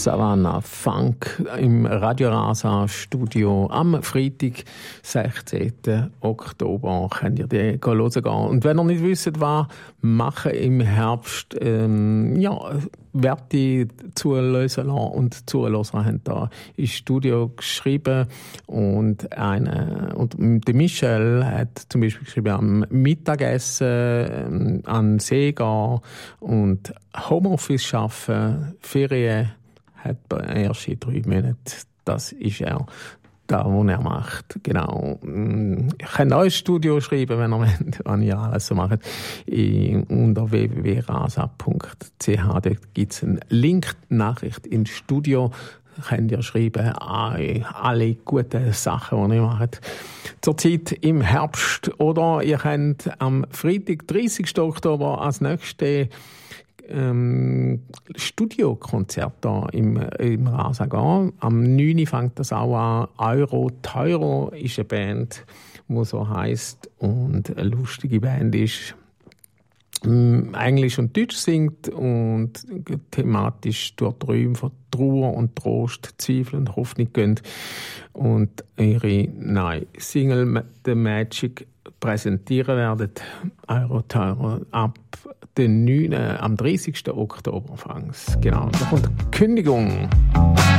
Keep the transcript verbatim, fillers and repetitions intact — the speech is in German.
Savannah Funk im Radio Rasa Studio am Freitag, sechzehnten Oktober. Könnt ihr die hören gehen. Und wenn ihr nicht wisst, was machen im Herbst, ähm, ja, Werte zulösen lassen und zulassen haben da ins Studio geschrieben. Und eine, und der Michel hat zum Beispiel geschrieben, am Mittagessen, an den See gehen und Homeoffice arbeiten, Ferien hat er erst in drei Monaten. Das ist er. Da, was er macht. Genau. Ich kann auch ein Studio schreiben, wenn ihr wollt, was ihr alles so macht. Unter w w w punkt rasa punkt c h. Dort gibt es eine Link-Nachricht ins Studio. Könnt ihr schreiben, alle guten Sachen, die ihr macht. Zurzeit im Herbst. Oder ihr könnt am Freitag, dreißigsten Oktober, als nächstes Ähm, Studiokonzert da im, im Rasa gehen. Am neunten fängt das auch an. Euro Teuro ist eine Band, die so heisst und eine lustige Band ist. Englisch und Deutsch singt und thematisch durch Träume von Trauer und Trost, Zweifel und Hoffnung gehen. Und ihre neue Single «The Magic» präsentieren werden. Euro Teuro ab den neunten am dreißigsten Oktober fangs. Genau, da kommt die Kündigung.